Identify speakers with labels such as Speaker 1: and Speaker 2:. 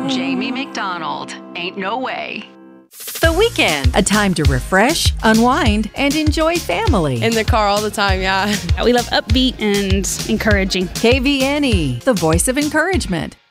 Speaker 1: Jamie McDonald. Ain't no way.
Speaker 2: The Weekend, a time to refresh, unwind, and enjoy family.
Speaker 3: In the car all the time, yeah.
Speaker 4: We love upbeat and encouraging.
Speaker 2: KVNE, the voice of encouragement.